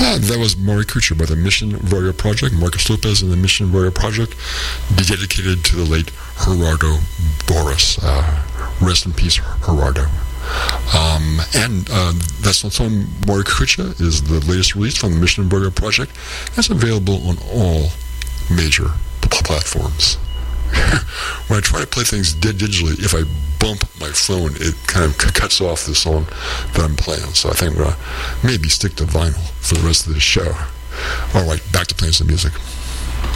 That was Mori Kuchar by the Mission Warrior Project, Marcus Lopez and the Mission Warrior Project, dedicated to the late Gerardo Boris. Rest in peace, Gerardo. And that song, Mori Kuchar, is the latest release from the Mission Warrior Project. That's available on all major platforms. When I try to play things digitally, if I bump my phone, it kind of cuts off the song that I'm playing. So I think I'm going to maybe stick to vinyl for the rest of this show. All right, back to playing some music.